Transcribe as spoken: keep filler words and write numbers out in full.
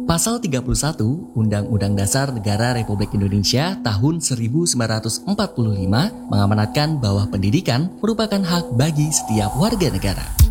Pasal tiga puluh satu Undang-Undang Dasar Negara Republik Indonesia tahun seribu sembilan ratus empat puluh lima mengamanatkan bahwa pendidikan merupakan hak bagi setiap warga negara.